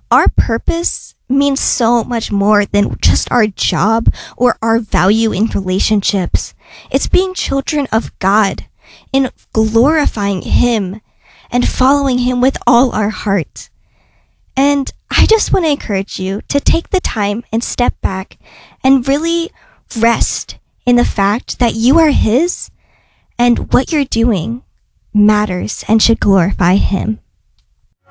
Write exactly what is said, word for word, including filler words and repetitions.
our purpose means so much more than just our job or our value in relationships. It's being children of God and glorifying Him and following Him with all our heart. And I just want to encourage you to take the time and step back and really rest in the fact that you are His and what you're doing matters and should glorify Him.